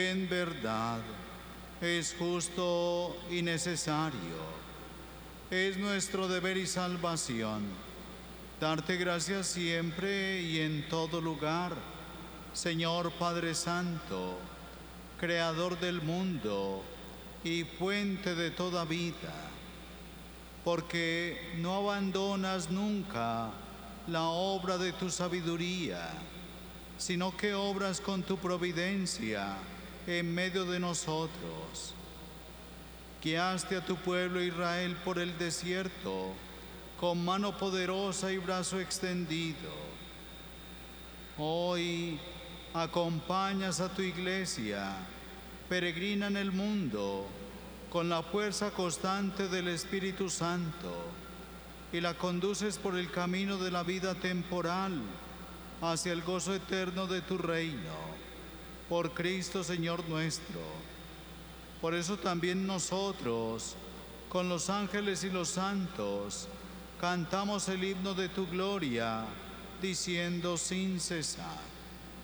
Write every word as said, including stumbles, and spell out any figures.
En verdad, es justo y necesario. Es nuestro deber y salvación darte gracias siempre y en todo lugar, Señor Padre Santo, Creador del mundo y fuente de toda vida, porque no abandonas nunca la obra de tu sabiduría, sino que obras con tu providencia en medio de nosotros. Guiaste a tu pueblo Israel por el desierto con mano poderosa y brazo extendido. Hoy acompañas a tu iglesia, peregrina en el mundo, con la fuerza constante del Espíritu Santo, y la conduces por el camino de la vida temporal hacia el gozo eterno de tu reino. Por Cristo Señor nuestro. Por eso también nosotros, con los ángeles y los santos, cantamos el himno de tu gloria, diciendo sin cesar.